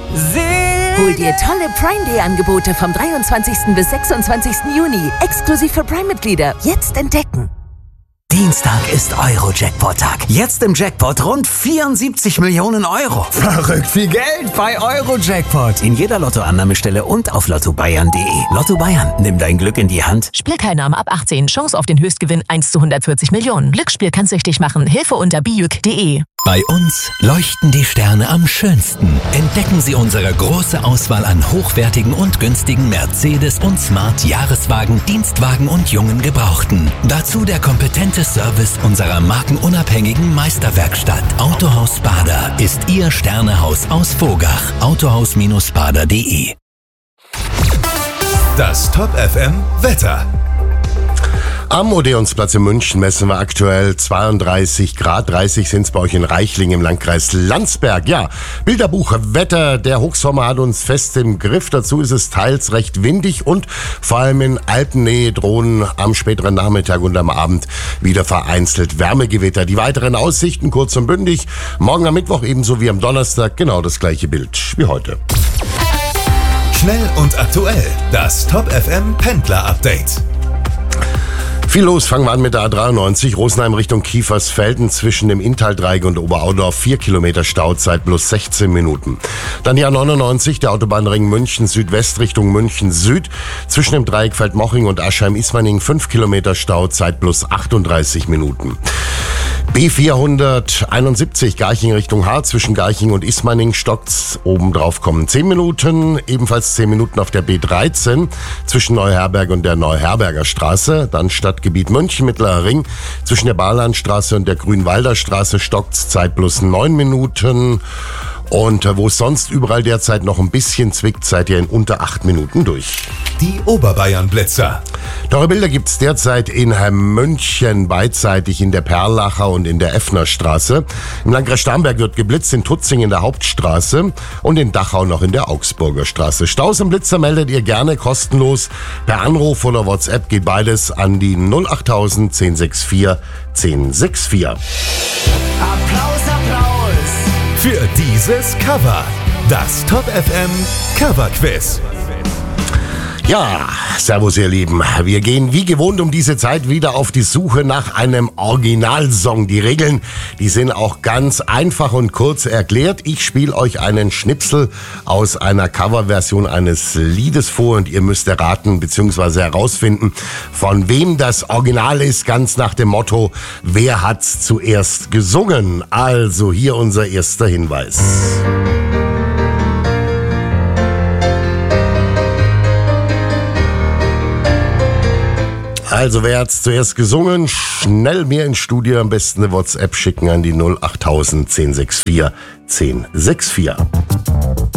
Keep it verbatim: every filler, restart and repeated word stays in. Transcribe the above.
Hol dir tolle Prime-Day-Angebote vom dreiundzwanzigsten bis sechsundzwanzigsten Juni. Exklusiv für Prime-Mitglieder. Jetzt entdecken. Dienstag ist Euro-Jackpot-Tag. Jetzt im Jackpot rund vierundsiebzig Millionen Euro. Verrückt viel Geld bei Euro-Jackpot. In jeder Lottoannahmestelle und auf lotto bayern punkt de. Lotto Bayern, nimm dein Glück in die Hand. Spielteilnahme ab achtzehn. Chance auf den Höchstgewinn eins zu hundertvierzig Millionen. Glücksspiel kann süchtig machen. Hilfe unter bijuk punkt de. Bei uns leuchten die Sterne am schönsten. Entdecken Sie unsere große Auswahl an hochwertigen und günstigen Mercedes- und Smart-Jahreswagen, Dienstwagen und jungen Gebrauchten. Dazu der kompetente Service unserer markenunabhängigen Meisterwerkstatt. Autohaus Bader ist Ihr Sternehaus aus Vogach. autohaus Bader punkt de. Das Top F M Wetter. Am Odeonsplatz in München messen wir aktuell zweiunddreißig Grad, dreißig sind es bei euch in Reichling im Landkreis Landsberg. Ja, Bilderbuch Wetter, der Hochsommer hat uns fest im Griff. Dazu ist es teils recht windig und vor allem in Alpennähe drohen am späteren Nachmittag und am Abend wieder vereinzelt Wärmegewitter. Die weiteren Aussichten kurz und bündig. Morgen am Mittwoch ebenso wie am Donnerstag genau das gleiche Bild wie heute. Schnell und aktuell, das Top F M Pendler Update. Viel los, fangen wir an mit der A dreiundneunzig, Rosenheim Richtung Kiefersfelden zwischen dem Inntal-Dreieck und Oberaudorf, vier Kilometer Stauzeit plus sechzehn Minuten. Dann die A neunundneunzig, der Autobahnring München Südwest Richtung München Süd, zwischen dem Dreieck Feldmoching und Aschheim-Ismaning, fünf Kilometer Stauzeit plus achtunddreißig Minuten. B vierhunderteinundsiebzig, Garching Richtung Haar, zwischen Garching und Ismaning stockt's, obendrauf kommen zehn Minuten, ebenfalls zehn Minuten auf der B dreizehn, zwischen Neuherberg und der Neuherberger Straße, dann Stadtgebiet München, Mittlerer Ring, zwischen der Barlandstraße und der Grünwalder Straße stockt's, Zeit plus neun Minuten. Und wo es sonst überall derzeit noch ein bisschen zwickt, seid ihr in unter acht Minuten durch. Die Oberbayern-Blitzer. Teure Bilder gibt's derzeit in München beidseitig in der Perlacher und in der Effnerstraße. Im Landkreis Starnberg wird geblitzt, in Tutzing in der Hauptstraße und in Dachau noch in der Augsburger Straße. Staus und Blitzer meldet ihr gerne kostenlos. Per Anruf oder WhatsApp geht beides an die null achttausend zehn sechs vier zehn sechs vier. Applaus, Applaus. Für dieses Cover. Das Top F M Cover Quiz. Ja, servus ihr Lieben. Wir gehen wie gewohnt um diese Zeit wieder auf die Suche nach einem Originalsong. Die Regeln, die sind auch ganz einfach und kurz erklärt. Ich spiele euch einen Schnipsel aus einer Coverversion eines Liedes vor und ihr müsst erraten bzw. herausfinden, von wem das Original ist, ganz nach dem Motto, wer hat's zuerst gesungen? Also hier unser erster Hinweis. Also wer hat's zuerst gesungen? Schnell mir ins Studio, am besten eine WhatsApp schicken an die null achttausend zehn sechs vier zehn sechs vier.